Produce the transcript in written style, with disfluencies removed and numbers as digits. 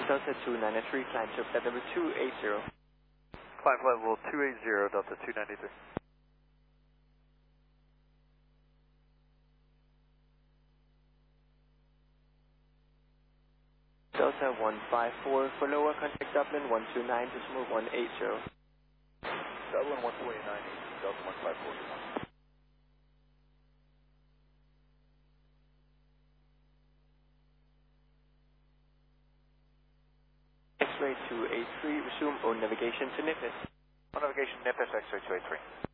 Delta 293, climb to flight level 280. Climb flight level 280, Delta 293. Delta 154 for lower, contact Dublin 129, decimal 180. Dublin 129, Delta 154. X-ray 283, resume on navigation to Nippes. On navigation, Nippes, X-ray 283.